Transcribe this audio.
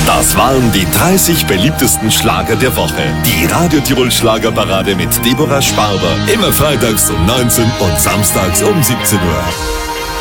Das waren die 30 beliebtesten Schlager der Woche. Die Radio Tirol Schlagerparade mit Deborah Sparber. Immer freitags um 19 und samstags um 17 Uhr.